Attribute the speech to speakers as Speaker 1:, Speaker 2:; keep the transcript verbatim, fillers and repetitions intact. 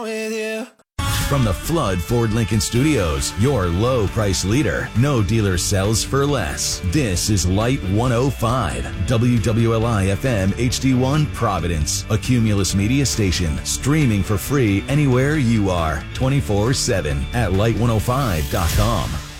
Speaker 1: with you.
Speaker 2: From the Flood Ford Lincoln Studios, your low price leader. No dealer sells for less. This is Light one oh five, W W L I F M H D one Providence, a Cumulus media station, streaming for free anywhere you are, twenty-four seven at light one oh five dot com.